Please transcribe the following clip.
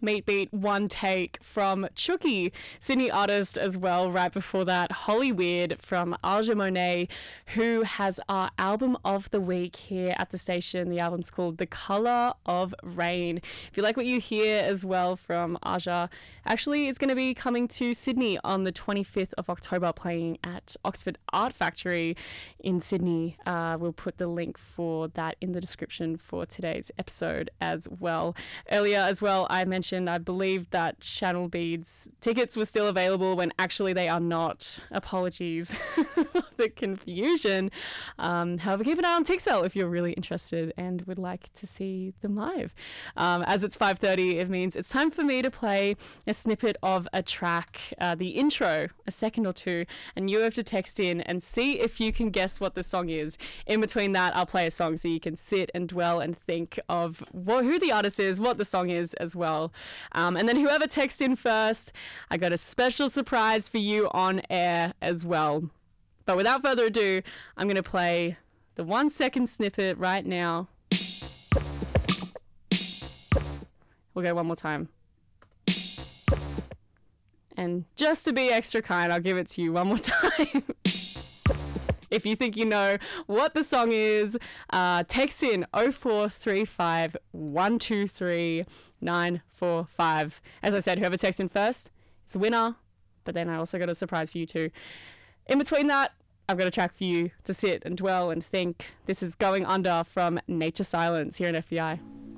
Meat Beat One Take from Chucky, Sydney artist as well. Right before that, Holly Weird from Aja Monet, who has our album of the week here at the station. The album's called The Colour of Rain. If you like what you hear as well from Aja, actually is going to be coming to Sydney on the 25th of October, playing at Oxford Art Factory in Sydney. We'll put the link for that in the description for today's episode as well. Earlier as well, I mentioned I believe that Channel Beads tickets were still available when actually they are not. Apologies for the confusion. However, keep an eye on Tixel if you're really interested and would like to see them live. As it's 5:30, it means it's time for me to play a snippet of a track, the intro, a second or two, and you have to text in and see if you can guess what the song is. In between that, I'll play a song so you can sit and dwell and think of who the artist is, what the song is as well. And then whoever texts in first, I got a special surprise for you on air as well. But without further ado, I'm going to play the 1 second snippet right now. We'll go one more time. And just to be extra kind, I'll give it to you one more time. If you think you know what the song is, text in 0435 123 945. As I said, whoever texts in first is the winner. But then I also got a surprise for you too. In between that, I've got a track for you to sit and dwell and think. This is Going Under from Nature Silence here in FBI.